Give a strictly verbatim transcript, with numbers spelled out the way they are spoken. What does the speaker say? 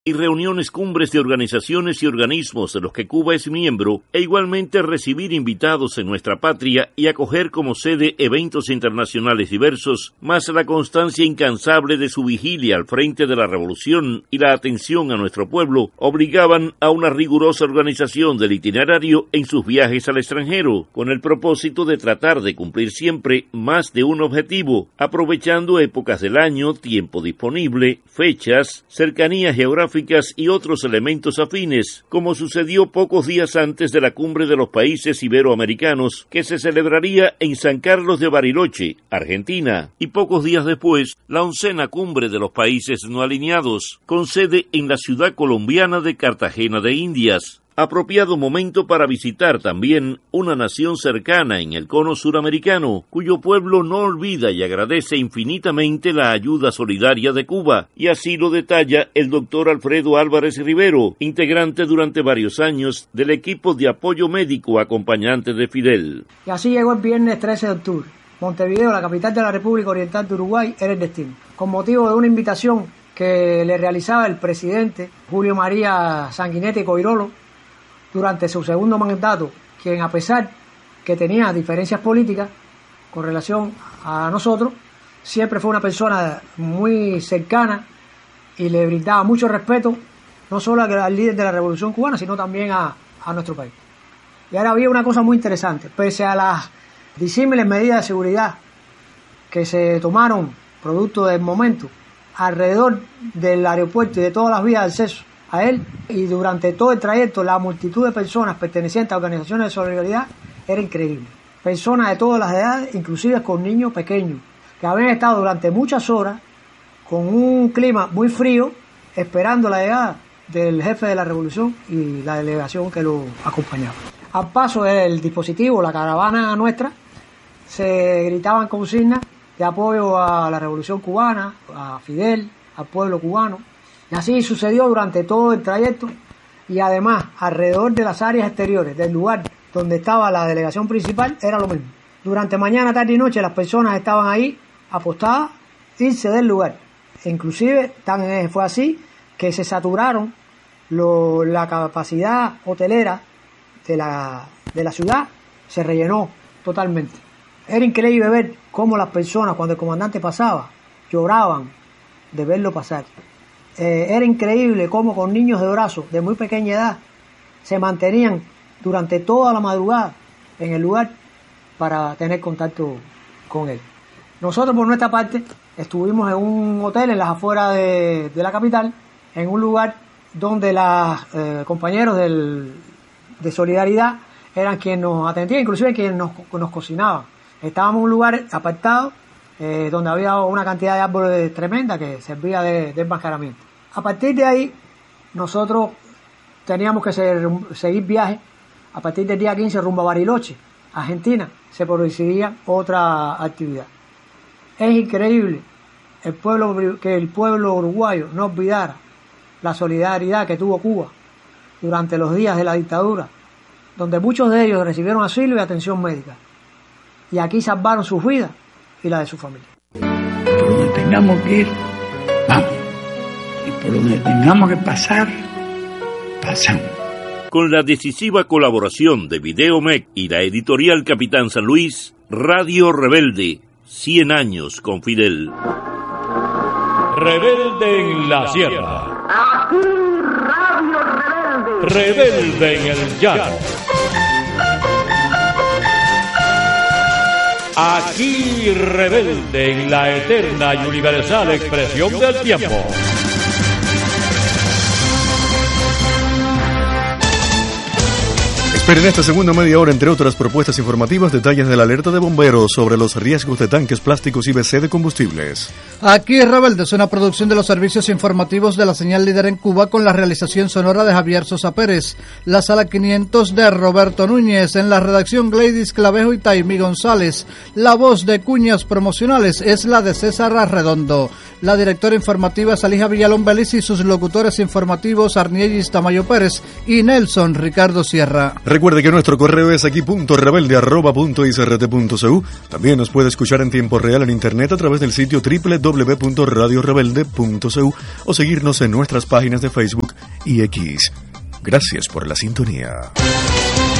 y reuniones cumbres de organizaciones y organismos de los que Cuba es miembro, e igualmente recibir invitados en nuestra patria y acoger como sede eventos internacionales diversos, más la constancia incansable de su vigilia al frente de la revolución y la atención a nuestro pueblo, obligaban a una rigurosa organización del itinerario en sus viajes al extranjero, con el propósito de tratar de cumplir siempre más de un objetivo, aprovechando épocas del año, tiempo disponible, fechas, cercanía geográfica y otros elementos afines, como sucedió pocos días antes de la cumbre de los países iberoamericanos que se celebraría en San Carlos de Bariloche, Argentina, y pocos días después la oncena cumbre de los países no alineados, con sede en la ciudad colombiana de Cartagena de Indias. Apropiado momento para visitar también una nación cercana en el cono suramericano, cuyo pueblo no olvida y agradece infinitamente la ayuda solidaria de Cuba, y así lo detalla el doctor Alfredo Álvarez Rivero, integrante durante varios años del equipo de apoyo médico acompañante de Fidel. Y así llegó el viernes trece de octubre. Montevideo, la capital de la República Oriental de Uruguay, era el destino, con motivo de una invitación que le realizaba el presidente Julio María Sanguinetti Coirolo durante su segundo mandato, quien, a pesar que tenía diferencias políticas con relación a nosotros, siempre fue una persona muy cercana y le brindaba mucho respeto, no solo al líder de la Revolución Cubana, sino también a, a nuestro país. Y ahora había una cosa muy interesante: pese a las disímiles medidas de seguridad que se tomaron producto del momento alrededor del aeropuerto y de todas las vías de acceso a él, y durante todo el trayecto la multitud de personas pertenecientes a organizaciones de solidaridad era increíble. Personas de todas las edades, inclusive con niños pequeños, que habían estado durante muchas horas con un clima muy frío esperando la llegada del jefe de la revolución y la delegación que lo acompañaba. Al paso del dispositivo, la caravana nuestra, se gritaban consignas de apoyo a la revolución cubana, a Fidel, al pueblo cubano. Y así sucedió durante todo el trayecto, y además alrededor de las áreas exteriores del lugar donde estaba la delegación principal era lo mismo. Durante mañana, tarde y noche las personas estaban ahí apostadas, irse del lugar. E inclusive tan fue así que se saturaron lo, la capacidad hotelera de la, de la ciudad, se rellenó totalmente. Era increíble ver cómo las personas, cuando el comandante pasaba, lloraban de verlo pasar. Eh, era increíble cómo con niños de brazos de muy pequeña edad se mantenían durante toda la madrugada en el lugar para tener contacto con él. Nosotros, por nuestra parte, estuvimos en un hotel en las afueras de, de la capital, en un lugar donde los eh, compañeros del, de Solidaridad eran quienes nos atendían, inclusive quienes nos, nos cocinaban. Estábamos en un lugar apartado, Eh, donde había una cantidad de árboles tremenda que servía de, de enmascaramiento. A partir de ahí, nosotros teníamos que ser, seguir viaje. A partir del día quince, rumbo a Bariloche, Argentina, se produciría otra actividad. Es increíble el pueblo, que el pueblo uruguayo no olvidara la solidaridad que tuvo Cuba durante los días de la dictadura, donde muchos de ellos recibieron asilo y atención médica, y aquí salvaron sus vidas y la de su familia. Por donde tengamos que ir, vamos. Y por donde tengamos que pasar, pasamos. Con la decisiva colaboración de Videomec y la editorial Capitán San Luis, Radio Rebelde, cien años con Fidel. Rebelde en la sierra. Aquí Radio Rebelde. Rebelde en el llano. Aquí rebelde en la eterna y universal expresión del tiempo. Esperen esta segunda media hora, entre otras propuestas informativas, detalles de la alerta de bomberos sobre los riesgos de tanques plásticos y B C de combustibles. Aquí Rebelde es una producción de los servicios informativos de la señal líder en Cuba, con la realización sonora de Javier Sosa Pérez, la sala quinientos de Roberto Núñez, en la redacción Gladys Clavejo y Taimí González. La voz de cuñas promocionales es la de César Arredondo. La directora informativa es Alija Villalón Beliz y sus locutores informativos Arniellis Tamayo Pérez y Nelson Ricardo Sierra. Recuerde que nuestro correo es aquí punto rebelde arroba punto i c r t punto c u. También nos puede escuchar en tiempo real en internet a través del sitio doble u doble u doble u punto radio rebelde punto c u o seguirnos en nuestras páginas de Facebook y X. Gracias por la sintonía.